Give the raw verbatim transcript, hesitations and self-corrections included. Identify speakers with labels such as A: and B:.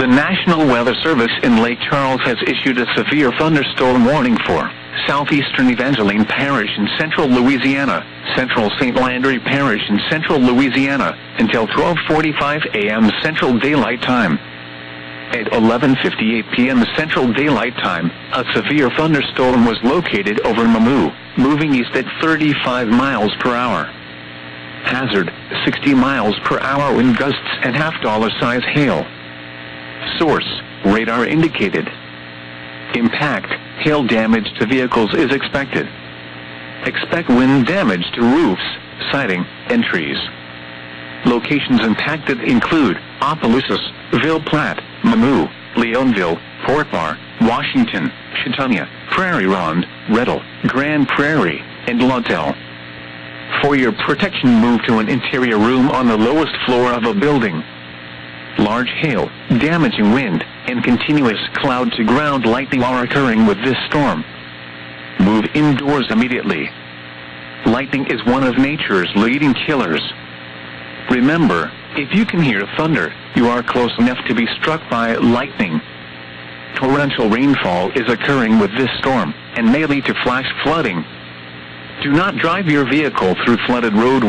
A: The National Weather Service in Lake Charles has issued a severe thunderstorm warning for southeastern Evangeline Parish in central Louisiana, central Saint Landry Parish in central Louisiana, until twelve forty-five a m Central Daylight Time. At eleven fifty-eight p m Central Daylight Time, a severe thunderstorm was located over Mamou, moving east at thirty-five miles per hour. Hazard, sixty miles per hour wind gusts and half-dollar size hail. Source, radar indicated. Impact, hail damage to vehicles is expected. Expect wind damage to roofs, siding, and trees. Locations impacted include Opelousas, Ville Platte, Mamou, Leonville, Port Barre, Washington, Chautauqua, Prairie Ronde, Redall, Grand Prairie, and Lauderdale. For your protection, move to an interior room on the lowest floor of a building. Large hail, damaging wind, and continuous cloud-to-ground lightning are occurring with this storm. Move indoors immediately. Lightning is one of nature's leading killers. Remember, if you can hear thunder, you are close enough to be struck by lightning. Torrential rainfall is occurring with this storm, and may lead to flash flooding. Do not drive your vehicle through flooded roadways.